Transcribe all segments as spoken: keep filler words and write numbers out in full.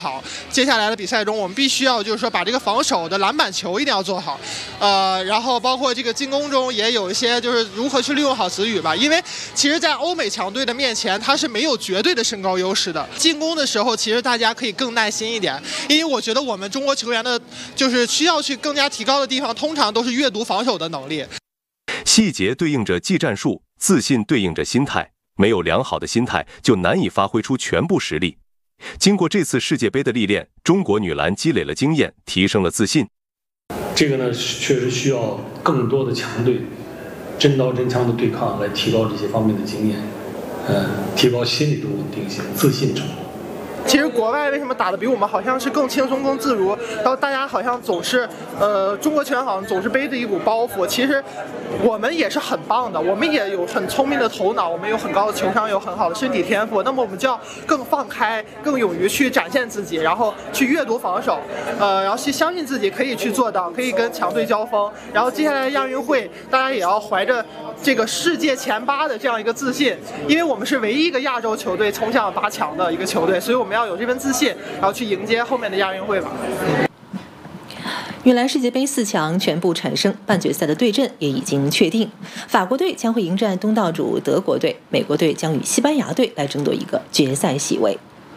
好，接下来的比赛中，我们必须要就是说把这个防守的篮板球一定要做好，呃，然后包括这个进攻中也有一些就是如何去利用好子宇吧，因为其实，在欧美强队的面前，他是没有绝对的身高优势的。进攻的时候，其实大家可以更耐心一点，因为我觉得我们中国球员的，就是需要去更加提高的地方，通常都是阅读防守的能力。 细节对应着技战术，自信对应着心态，没有良好的心态，就难以发挥出全部实力。经过这次世界杯的历练，中国女篮积累了经验，提升了自信。 这个呢，确实需要更多的强队真刀真枪的对抗，来提高这些方面的经验，呃，提高心理的稳定性、自信程度。 其实国外为什么打得比我们好像是更轻松、更自如？然后大家好像总是，呃，中国球员好像总是背着一股包袱。其实我们也是很棒的，我们也有很聪明的头脑，我们有很高的情商，有很好的身体天赋。那么我们就要更放开、更勇于去展现自己，然后去阅读防守，呃，然后去相信自己可以去做到，可以跟强队交锋。然后接下来的亚运会，大家也要怀着这个世界前八的这样一个自信，因为我们是唯一一个亚洲球队冲向八强的一个球队，所以我们要有这份自信，然后去迎接后面的亚运会吧。 女篮世界杯四强全部产生，半决赛的对阵也已经确定。法国队将会迎战东道主德国队，美国队将与西班牙队来争夺一个决赛席位。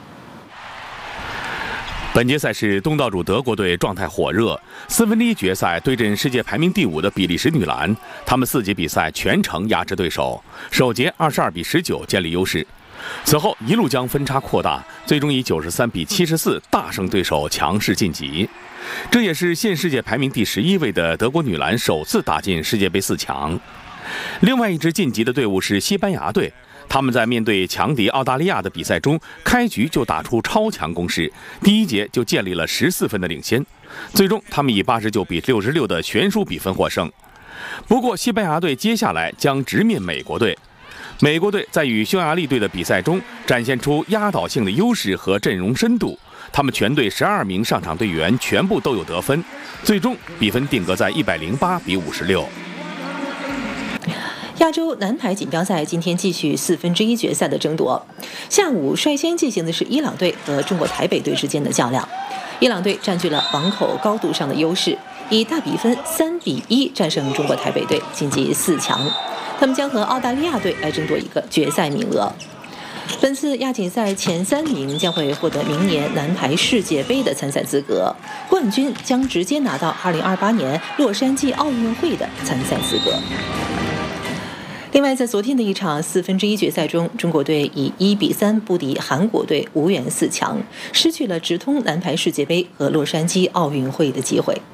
本届赛事东道主德国队状态火热，四分之一决赛对阵世界排名第五的比利时女篮，他们四节比赛全程压制对手，首节二十二比十九建立优势。此后一路将分差扩大，最终以九十三比七十四大胜对手，强势晋级。这也是现世界排名第十一位的德国女篮首次打进世界杯四强。另外一支晋级的队伍是西班牙队，他们在面对强敌澳大利亚的比赛中，开局就打出超强攻势，第一节就建立了十四分的领先，最终他们以八十九比六十六的悬殊比分获胜。不过西班牙队接下来将直面美国队。美国队在与匈牙利队的比赛中展现出压倒性的优势和阵容深度，他们全队十二名上场队员全部都有得分，最终比分定格在一百零八比五十六。 亚洲男排锦标赛今天继续四分之一决赛的争夺，下午率先进行的是伊朗队和中国台北队之间的较量。伊朗队占据了网口高度上的优势，以大比分三比一战胜中国台北队，晋级四强。他们将和澳大利亚队来争夺一个决赛名额。本次亚锦赛前三名将会获得明年男排世界杯的参赛资格，冠军将直接拿到二零二八年洛杉矶奥运会的参赛资格。另外，在昨天的一场四分之一决赛中，中国队以一比三不敌韩国队，无缘四强，失去了直通男排世界杯和洛杉矶奥运会的机会。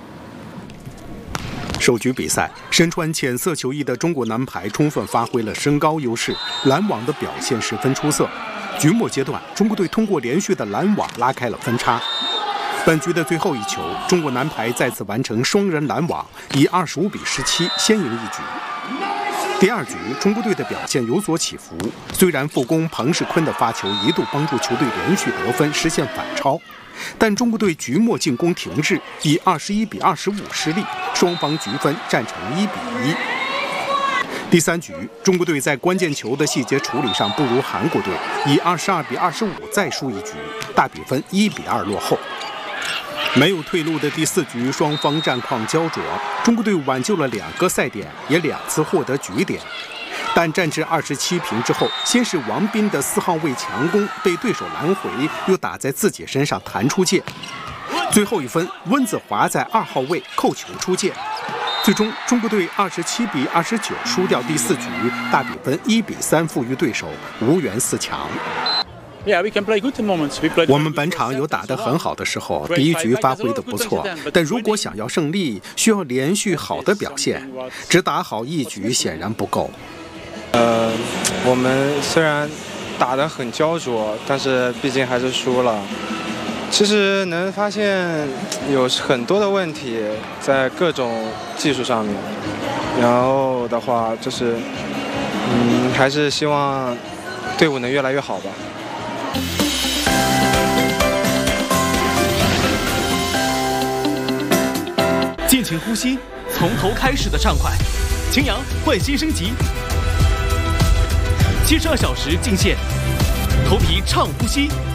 首局比赛，身穿浅色球衣的中国男排充分发挥了身高优势，拦网的表现十分出色。局末阶段，中国队通过连续的拦网拉开了分差。本局的最后一球，中国男排再次完成双人拦网，以二十五比十七先赢一局。第二局，中国队的表现有所起伏，虽然副攻彭世坤的发球一度帮助球队连续得分，实现反超。但中国队局末进攻停滞，以二十一比二十五失利，双方局分战成一比一。第三局，中国队在关键球的细节处理上不如韩国队，以二十二比二十五再输一局，大比分一比二落后。没有退路的第四局，双方战况焦灼，中国队挽救了两个赛点，也两次获得局点。但战至二十七平之后，先是王斌的四号位强攻被对手拦回，又打在自己身上弹出界。最后一分，温子华在二号位扣球出界。最终，中国队二十七比二十九输掉第四局，大比分一比三负于对手，无缘四强。我们本场有打得很好的时候，第一局发挥得不错，但如果想要胜利，需要连续好的表现，只打好一局显然不够。 呃，我们虽然打得很焦灼，但是毕竟还是输了。其实能发现有很多的问题在各种技术上面，然后的话就是，嗯，还是希望队伍能越来越好吧。 尽情呼吸，从头开始的畅快。晴阳焕新升级。七十二小时净线，头皮畅呼吸。